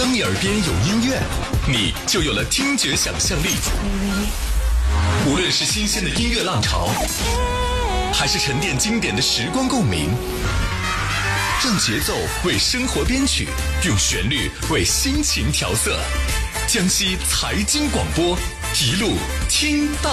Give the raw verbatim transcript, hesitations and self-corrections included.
当你耳边有音乐，你就有了听觉想象力。无论是新鲜的音乐浪潮，还是沉淀经典的时光共鸣，让节奏为生活编曲，用旋律为心情调色。江西财经广播，一路听到